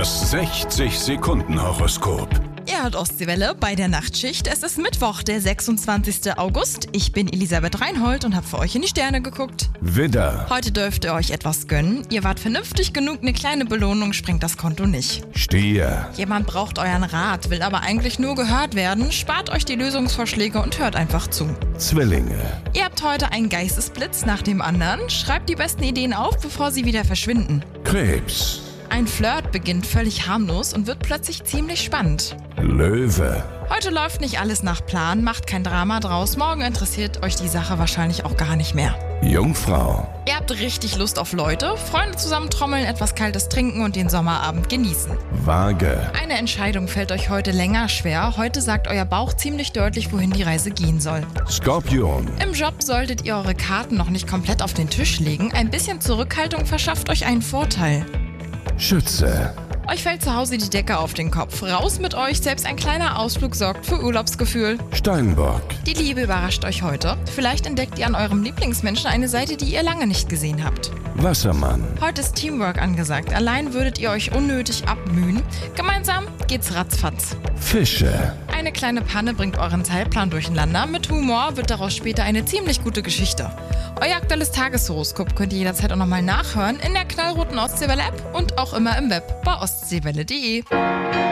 Das 60-Sekunden-Horoskop. Ihr hört Ostseewelle bei der Nachtschicht. Es ist Mittwoch, der 26. August. Ich bin Elisabeth Reinhold und habe für euch in die Sterne geguckt. Widder, Heute dürft ihr euch etwas gönnen. Ihr wart vernünftig genug, eine kleine Belohnung sprengt das Konto nicht. Stier, Jemand braucht euren Rat, will aber eigentlich nur gehört werden. Spart euch die Lösungsvorschläge und hört einfach zu. Zwillinge, Ihr habt heute einen Geistesblitz nach dem anderen. Schreibt die besten Ideen auf, bevor sie wieder verschwinden. Krebs, Ein Flirt beginnt völlig harmlos und wird plötzlich ziemlich spannend. Löwe, Heute läuft nicht alles nach Plan, macht kein Drama draus. Morgen interessiert euch die Sache wahrscheinlich auch gar nicht mehr. Jungfrau, Ihr habt richtig Lust auf Leute, Freunde zusammentrommeln, etwas Kaltes trinken und den Sommerabend genießen. Waage, Eine Entscheidung fällt euch heute länger schwer. Heute sagt euer Bauch ziemlich deutlich, wohin die Reise gehen soll. Skorpion, Im Job solltet ihr eure Karten noch nicht komplett auf den Tisch legen. Ein bisschen Zurückhaltung verschafft euch einen Vorteil. Schütze, Euch fällt zu Hause die Decke auf den Kopf. Raus mit euch, selbst ein kleiner Ausflug sorgt für Urlaubsgefühl. Steinbock, Die Liebe überrascht euch heute. Vielleicht entdeckt ihr an eurem Lieblingsmenschen eine Seite, die ihr lange nicht gesehen habt. Wassermann, Heute ist Teamwork angesagt. Allein würdet ihr euch unnötig abmühen. Gemeinsam geht's ratzfatz. Fische, Eine kleine Panne bringt euren Zeitplan durcheinander. Mit Humor wird daraus später eine ziemlich gute Geschichte. Euer aktuelles Tageshoroskop könnt ihr jederzeit auch nochmal nachhören in der knallroten Ostseewelle-App und auch immer im Web bei ostseewelle.de.